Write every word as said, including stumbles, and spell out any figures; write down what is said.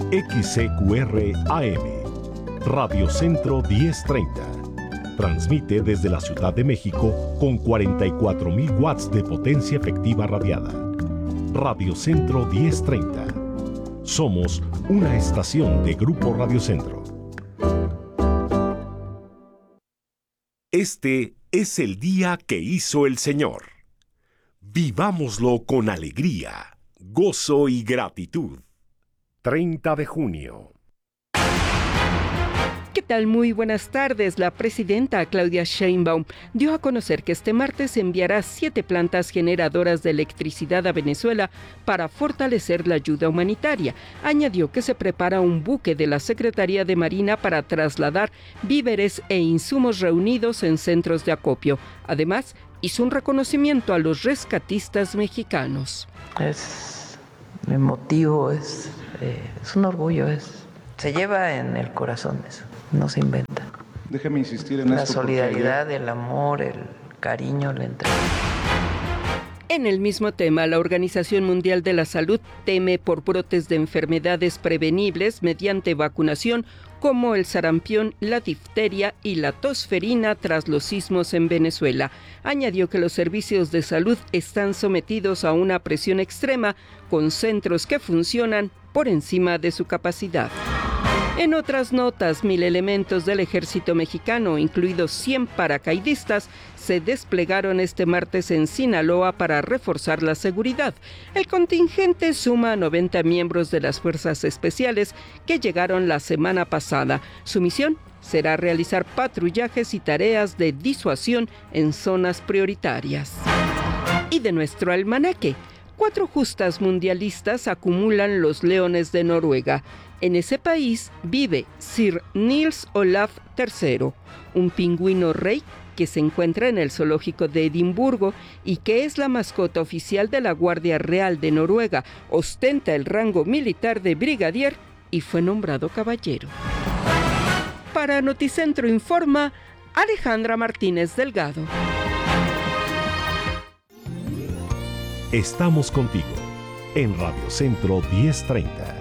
X C Q R A M, Radio Centro diez treinta. Transmite desde la Ciudad de México con cuarenta y cuatro mil watts de potencia efectiva radiada. Radio Centro diez treinta. Somos una estación de Grupo Radio Centro. Este es el día que hizo el Señor. Vivámoslo con alegría, gozo y gratitud. treinta de junio. ¿Qué tal? Muy buenas tardes. La presidenta Claudia Sheinbaum dio a conocer que este martes enviará siete plantas generadoras de electricidad a Venezuela para fortalecer la ayuda humanitaria. Añadió que se prepara un buque de la Secretaría de Marina para trasladar víveres e insumos reunidos en centros de acopio. Además, hizo un reconocimiento a los rescatistas mexicanos. Es emotivo, es, eh, es un orgullo, es, se lleva en el corazón eso. No se inventa. Déjeme insistir en la esto. La solidaridad, el amor, el cariño, la entrega. En el mismo tema, la Organización Mundial de la Salud teme por brotes de enfermedades prevenibles mediante vacunación como el sarampión, la difteria y la tosferina tras los sismos en Venezuela. Añadió que los servicios de salud están sometidos a una presión extrema con centros que funcionan por encima de su capacidad. En otras notas, mil elementos del ejército mexicano, incluidos cien paracaidistas, se desplegaron este martes en Sinaloa para reforzar la seguridad. El contingente suma a noventa miembros de las fuerzas especiales que llegaron la semana pasada. Su misión será realizar patrullajes y tareas de disuasión en zonas prioritarias. Y de nuestro almanaque, cuatro justas mundialistas acumulan los leones de Noruega. En ese país vive Sir Nils Olaf tercero, un pingüino rey que se encuentra en el zoológico de Edimburgo y que es la mascota oficial de la Guardia Real de Noruega. Ostenta el rango militar de brigadier y fue nombrado caballero. Para Noticentro Informa, Alejandra Martínez Delgado. Estamos contigo en Radio Centro diez treinta.